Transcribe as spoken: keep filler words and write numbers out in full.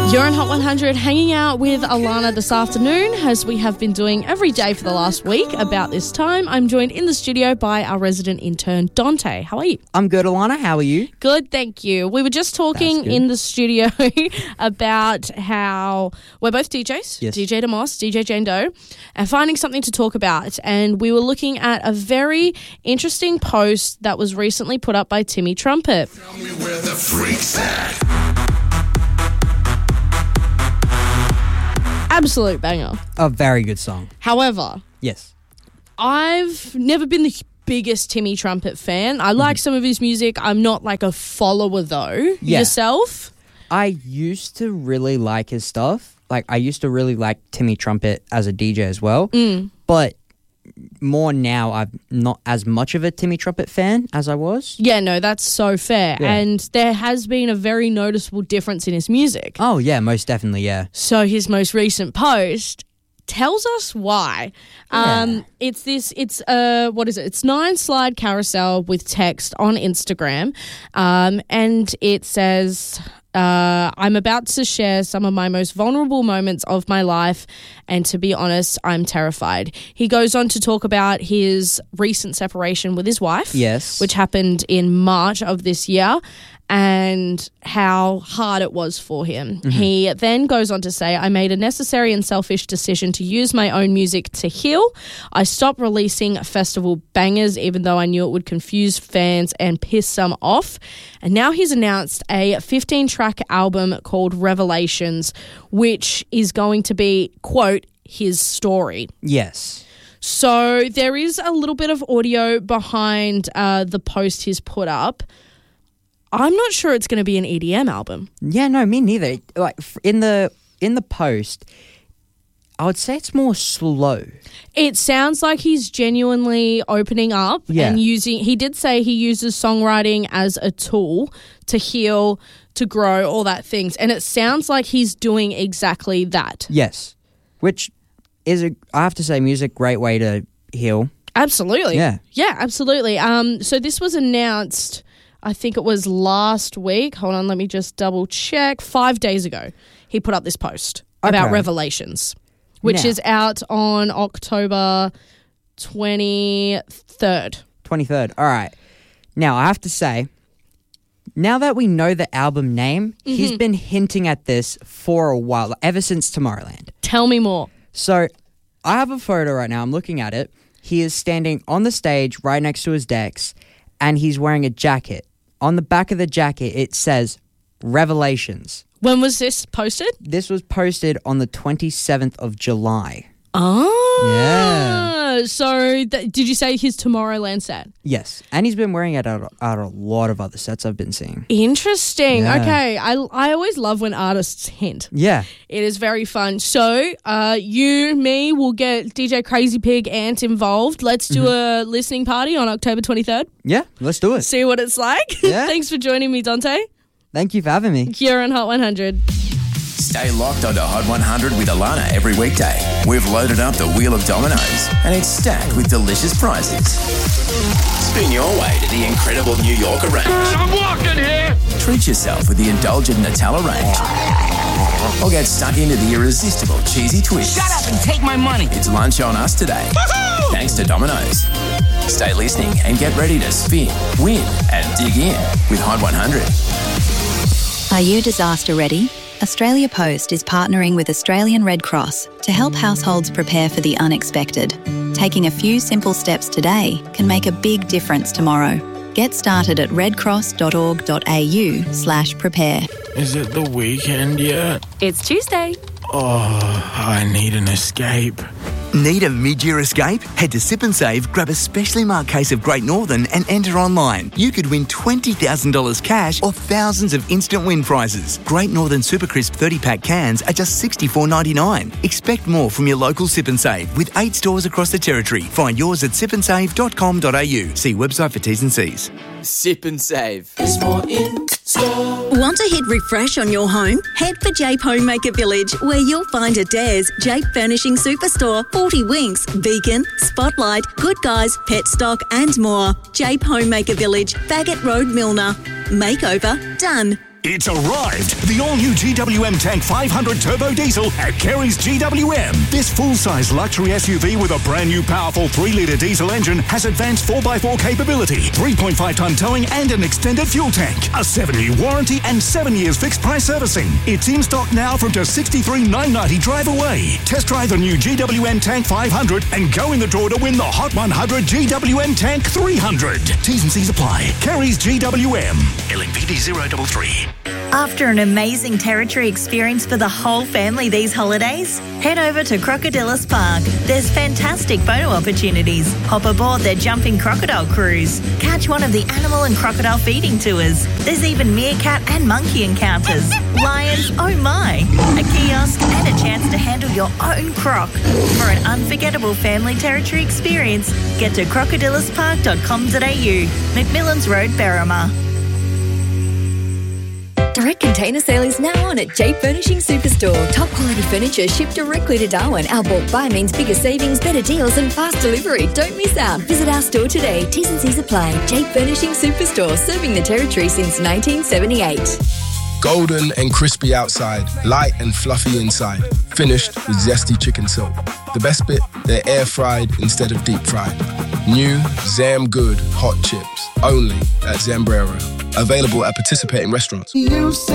You're on Hot one hundred hanging out with Alana this afternoon, as we have been doing every day for the last week about this time. I'm joined in the studio by our resident intern, Dante. How are you? I'm good, Alana. How are you? Good, thank you. We were just talking in the studio about how we're both D Js, yes. D J DeMoss, D J Jane Doe, and finding something to talk about. And we were looking at a very interesting post that was recently put up by Timmy Trumpet. Tell me where the freak's at. Absolute banger. A very good song. However, yes, I've never been the biggest Timmy Trumpet fan. I like mm-hmm. some of his music. I'm not like a follower though. Yeah. Yourself? I used to really like his stuff. Like I used to really like Timmy Trumpet as a D J as well. Mm. But more now, I'm not as much of a Timmy Trumpet fan as I was. Yeah, no, that's so fair. Yeah. And there has been a very noticeable difference in his music. Oh, yeah, most definitely, yeah. So his most recent post tells us why. Yeah. Um, it's this, it's, uh, what is it? It's nine slide carousel with text on Instagram. Um, and it says... Uh, I'm about to share some of my most vulnerable moments of my life, and to be honest, I'm terrified. He goes on to talk about his recent separation with his wife, yes, which happened in March of this year, and how hard it was for him. Mm-hmm. He then goes on to say, I made a necessary and selfish decision to use my own music to heal. I stopped releasing festival bangers, even though I knew it would confuse fans and piss some off. And now he's announced a fifteen-track album called Revelations, which is going to be, quote, his story. Yes. So there is a little bit of audio behind uh, the post he's put up. I'm not sure it's going to be an E D M album. Yeah, no, me neither. Like in the in the post, I would say it's more slow. It sounds like he's genuinely opening up yeah. and using... He did say he uses songwriting as a tool to heal, to grow, all that things. And it sounds like he's doing exactly that. Yes. Which is, a, I have to say, music, great way to heal. Absolutely. Yeah. Yeah, absolutely. Um, so this was announced... I think it was last week. Hold on, let me just double check. Five days ago, he put up this post okay. about Revelations, which now, is out on October twenty-third. twenty-third. All right. Now, I have to say, now that we know the album name, mm-hmm. he's been hinting at this for a while, ever since Tomorrowland. Tell me more. So, I have a photo right now. I'm looking at it. He is standing on the stage right next to his decks, and he's wearing a jacket. On the back of the jacket, it says Revelations. When was this posted? This was posted on the twenty-seventh of July. Oh. Yeah. So th- did you say his Tomorrowland set? Yes. And he's been wearing it at, at a lot of other sets I've been seeing. Interesting. Yeah. Okay. I, I always love when artists hint. Yeah. It is very fun. So uh, you, me, will get D J Crazy Pig Ant involved. Let's do mm-hmm. a listening party on October twenty-third. Yeah, let's do it. See what it's like. Yeah. Thanks for joining me, Dante. Thank you for having me. You're on Hot one hundred. Stay locked onto Hot one hundred with Alana every weekday. We've loaded up the wheel of dominoes and it's stacked with delicious prizes. Spin your way to the incredible New Yorker range. I'm walking here! Treat yourself with the indulgent Nutella range. Or get stuck into the irresistible cheesy twist. Shut up and take my money! It's lunch on us today. Woo-hoo! Thanks to Domino's. Stay listening and get ready to spin, win and dig in with Hot one hundred. Are you disaster ready? Australia Post is partnering with Australian Red Cross to help households prepare for the unexpected. Taking a few simple steps today can make a big difference tomorrow. Get started at redcross.org.au slash prepare. Is it the weekend yet? It's Tuesday. Oh, I need an escape. Need a mid-year escape? Head to Sip and Save, grab a specially marked case of Great Northern and enter online. You could win twenty thousand dollars cash or thousands of instant win prizes. Great Northern Super Crisp thirty-pack cans are just sixty-four ninety-nine. Expect more from your local Sip and Save with eight stores across the territory. Find yours at sip and save dot com dot a u. See website for T's and C's. Sip and Save. There's more in store. Want to hit refresh on your home? Head for Jape Homemaker Village, where you'll find Adairs, Jape Furnishing Superstore, forty Winks, Beacon, Spotlight, Good Guys, Pet Stock and more. Jape Homemaker Village, Faggot Road, Milner. Makeover done. It's arrived! The all-new G W M Tank five hundred Turbo Diesel at Kerry's G W M. This full-size luxury S U V with a brand-new powerful three litre diesel engine has advanced four by four capability, three point five tonne towing and an extended fuel tank, a seven-year warranty and seven years fixed-price servicing. It's in stock now from just sixty-three thousand nine hundred ninety drive away. Test drive the new G W M Tank five hundred and go in the draw to win the Hot one hundred G W M Tank three hundred. T's and C's apply. Kerry's G W M. L M P D zero three three. After an amazing Territory experience for the whole family these holidays, head over to Crocodilus Park. There's fantastic photo opportunities. Hop aboard their jumping crocodile cruise. Catch one of the animal and crocodile feeding tours. There's even meerkat and monkey encounters. Lions, oh my! A kiosk and a chance to handle your own croc. For an unforgettable family Territory experience, get to crocodilus park dot com dot a u. McMillan's Road, Berrima. Direct container sale is now on at J Furnishing Superstore. Top quality furniture shipped directly to Darwin. Our bulk buy means bigger savings, better deals and fast delivery. Don't miss out. Visit our store today. T's and C's apply. J Furnishing Superstore, serving the Territory since nineteen seventy-eight. Golden and crispy outside, light and fluffy inside. Finished with zesty chicken silk. The best bit, they're air fried instead of deep fried. New Zam Good hot chips, only at Zambrero. Available at participating restaurants.